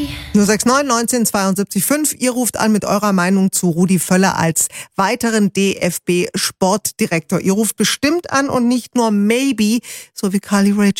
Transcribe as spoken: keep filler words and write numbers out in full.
null sechs neun neunzehn zweiundsiebzig fünf. Ihr ruft an mit eurer Meinung zu Rudi Völler als weiteren D F B-Sportdirektor. Ihr ruft bestimmt an und nicht nur maybe, so wie Carly Rae